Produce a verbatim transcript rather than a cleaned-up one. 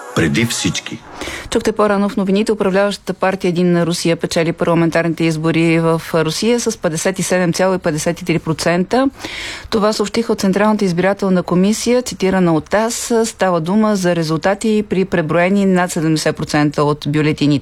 преди всички. Чухте по-рано в новините, управляващата партия Единна Русия печели парламентарните избори в Русия с петдесет и седем цяло петдесет и три процента. Това съобщиха от Централната избирателна комисия, цитирана от ТАСС. Става дума за резултати при преброени над седемдесет процента от бюлетините.